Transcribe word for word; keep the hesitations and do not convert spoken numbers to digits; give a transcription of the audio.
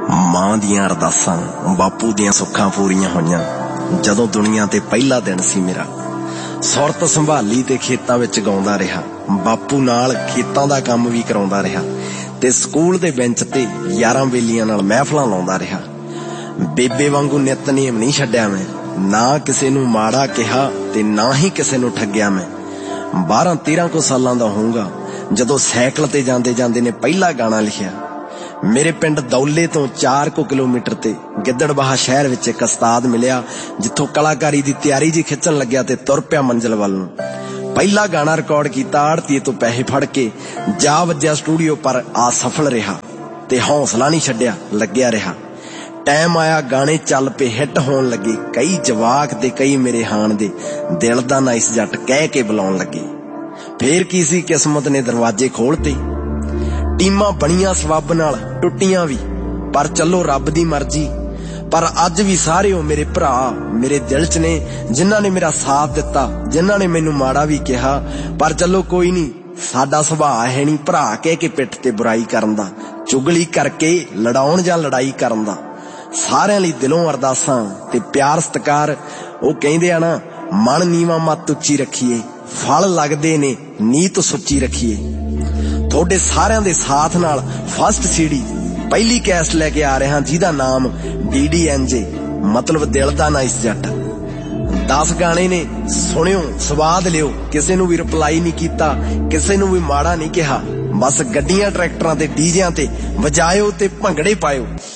ਮਾਂ ਦੀਆਂ ਅਰਦਾਸਾਂ ਬਾਪੂ ਦੀਆਂ ਸੁੱਖਾਂ ਪੂਰੀਆਂ ਹੋਈਆਂ ਜਦੋਂ ਦੁਨੀਆ ਤੇ ਪਹਿਲਾ ਦਿਨ ਸੀ ਮੇਰਾ। ਸੁਰਤ ਸੰਭਾਲੀ ਤੇ ਖੇਤਾਂ ਵਿੱਚ ਗਾਉਂਦਾ ਰਿਹਾ, ਬਾਪੂ ਨਾਲ ਖੇਤਾਂ ਦਾ ਕੰਮ ਵੀ ਕਰਾਉਂਦਾ ਰਿਹਾ ਤੇ ਸਕੂਲ ਦੇ ਬੈਂਚ ਤੇ ਯਾਰਾਂ ਬੇਲੀਆਂ ਨਾਲ ਮਹਿਫਲਾਂ ਲਾਉਂਦਾ ਰਿਹਾ। ਬੇਬੇ ਵਾਂਗੂ ਨਿਤਨੇਮ ਨਹੀਂ ਛੱਡਿਆ ਮੈਂ, ਨਾ ਕਿਸੇ ਨੂੰ ਮਾੜਾ ਕਿਹਾ ਤੇ ਨਾ ਹੀ ਕਿਸੇ ਨੂੰ ਠੱਗਿਆ ਮੈਂ। ਬਾਰਾਂ ਤੇਰਾਂ ਕੁ ਸਾਲਾਂ ਦਾ ਹੋਊਗਾ ਜਦੋਂ ਸਾਈਕਲ ਤੇ ਜਾਂਦੇ ਜਾਂਦੇ ਨੇ ਪਹਿਲਾ ਗਾਣਾ ਲਿਖਿਆ। ਮੇਰੇ ਪਿੰਡ ਦੌਲੇ ਤੋਂ ਚਾਰ ਕੁ ਕਿਲੋਮੀਟਰ ਤੇ ਗਿੱਦੜਬਾਹਾ ਸ਼ਹਿਰ ਵਿੱਚ ਇੱਕ ਉਸਤਾਦ ਮਿਲਿਆ ਜਿੱਥੋਂ ਕਲਾਕਾਰੀ ਦੀ ਤਿਆਰੀ ਜੀ ਖਿੱਚਣ ਲੱਗਿਆ ਤੇ ਤੁਰ ਪਿਆ ਮੰਜ਼ਿਲ ਵੱਲ ਨੂੰ। ਪਹਿਲਾ ਗਾਣਾ ਰਿਕਾਰਡ ਕੀਤਾ ਆੜਤੀਏ ਤੋਂ ਪੈਸੇ ਫੜ ਕੇ, ਜਾ ਵੱਜਿਆ ਸਟੂਡੀਓ ਪਰ ਆ ਸਫਲ ਰਿਹਾ ਤੇ ਹੌਸਲਾ ਨਹੀਂ ਛੱਡਿਆ, ਲੱਗਿਆ ਰਿਹਾ। ਟਾਈਮ ਆਇਆ ਗਾਣੇ ਚੱਲ ਪਏ, ਹਿੱਟ ਹੋਣ ਲੱਗੇ, ਕਈ ਜਵਾਕ ਤੇ ਕਈ ਮੇਰੇ ਹਾਣ ਦੇ ਦਿਲ ਦਾ ਨਾ ਇਸ ਜੱਟ ਕਹਿ ਕੇ ਬੁਲਾਉਣ ਲੱਗੇ। ਫੇਰ ਕੀ ਸੀ, ਕਿਸਮਤ ਨੇ ਦਰਵਾਜ਼ੇ ਖੋਲ੍ਹਤੇ। ਟੀਮਾਂ ਬਣੀਆਂ ਸਬੱਬ ਨਾਲ, ਟੁੱਟੀਆਂ ਵੀ, ਪਰ ਚਲੋ ਰੱਬ ਦੀ ਮਰਜ਼ੀ। ਪਰ ਅੱਜ ਵੀ ਸਾਰੇ ਉਹ ਮੇਰੇ ਭਰਾ ਮੇਰੇ ਦਿਲ 'ਚ ਨੇ ਜਿਨ੍ਹਾਂ ਨੇ ਮੇਰਾ ਸਾਥ ਦਿੱਤਾ, ਜਿਨ੍ਹਾਂ ਨੇ ਮੈਨੂੰ ਮਾੜਾ ਵੀ ਕਿਹਾ। ਪਰ ਚਲੋ ਕੋਈ ਨਹੀਂ, ਸਾਡਾ ਸੁਭਾਅ ਹੈ ਨਹੀਂ ਭਰਾ ਕਹਿ ਕੇ ਪਿੱਠ ਤੇ ਬੁਰਾਈ ਕਰਨ ਦਾ, ਚੁਗਲੀ ਕਰਕੇ ਲੜਾਉਣ ਜਾਂ ਲੜਾਈ ਕਰਨ ਦਾ। ਸਾਰਿਆਂ ਲਈ ਦਿਲੋਂ ਅਰਦਾਸਾਂ ਤੇ ਪਿਆਰ ਸਤਿਕਾਰ। ਉਹ ਕਹਿੰਦੇ ਆ ਨਾ, ਮਨ ਨੀਵਾਂ ਮੱਤ ਉੱਚੀ ਰੱਖੀਏ, ਫਲ ਲੱਗਦੇ ਨੇ ਨੀਤ ਸੁੱਚੀ ਰੱਖੀਏ। ਤੁਹਾਡੇ ਸਾਰਿਆਂ ਦੇ ਸਾਥ ਨਾਲ ਫਸਟ ਸੀਡੀ ਪਹਿਲੀ ਕੈਸਟ ਲੈ ਕੇ ਆ ਰਿਹਾ ਜਿਹਦਾ ਨਾਮ ਡੀ ਡੀ ਐਨ ਜੇ, ਮਤਲਬ ਦਿਲ ਦਾ ਨਾ ਇਸ ਜੱਟ। ਦਸ ਗਾਣੇ ਨੇ, ਸੁਣਿਓ, ਸਵਾਦ ਲਿਓ। ਕਿਸੇ ਨੂੰ ਵੀ ਰਿਪਲਾਈ ਨਹੀਂ ਕੀਤਾ, ਕਿਸੇ ਨੂੰ ਵੀ ਮਾੜਾ ਨਹੀਂ ਕਿਹਾ। ਬਸ ਗੱਡੀਆਂ ਟਰੈਕਟਰਾਂ ਤੇ ਡੀਜਿਆਂ ਤੇ ਵਜਾਇਓ ਤੇ ਭੰਗੜੇ ਪਾਇਓ।